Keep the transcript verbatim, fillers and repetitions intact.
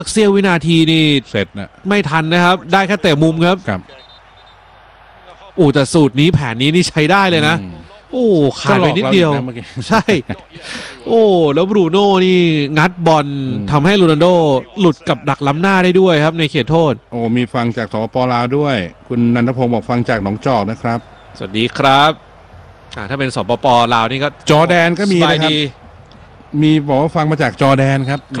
เสี้ยววินาทีนี่เสร็จนะไม่ทันนะครับได้แค่เตะมุมครับครับโอ้แต่สูตรนี้แผนนี้นี่ใช้ได้เลยนะโอ้ขาดไปนิดเดียวใช่โอ้แล้วบรูโน่นี่งัดบอลทำให้โรนัลโดหลุดกับดักล้ำหน้าได้ด้วยครับในเขตโทษโอ้มีฟังจากสปป.ลาวด้วยคุณนันทพงศ์บอกฟังจากหนองจอกนะครับสวัสดีครับถ้าเป็นสปป.ลาวนี่ก็จอร์แดนก็มีนะครับมีบอกว่าฟังมาจากจอร์แดนครับ